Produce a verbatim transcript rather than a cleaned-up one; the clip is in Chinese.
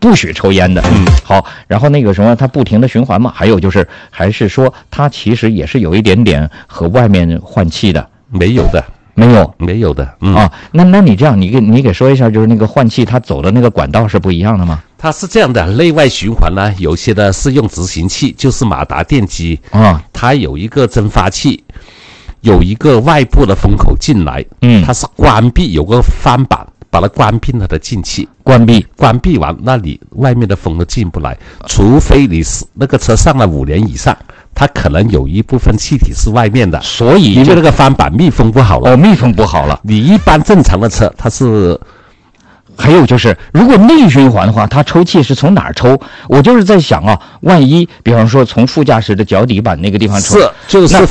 不许抽烟的。 嗯， 好，然后那个什么，它不停的循环嘛。还有就是，还是说它其实也是有一点点和外面换气的？ 没有的。 没有， 没有的。嗯啊，那那你这样，你给你给说一下，就是那个换气，它走的那个管道是不一样的吗？ 它是这样的，内外循环呢，有些呢是用执行器，就是马达电机啊， 它有一个蒸发器，有一个外部的风口进来， 嗯， 它是关闭，有个翻板把它关闭它的进气， 关闭， 关闭完，那里外面的风都进不来，除非你是那个车上了五年以上。它可能有一部分气体是外面的， 所以因为那个翻板密封不好了。 哦，密封不好了。 你一般正常的车，它是， 还有就是，如果内循环的话，它抽气是从哪儿抽？我就是在想啊，万一比方说从副驾驶的脚底板那个地方抽， 是就是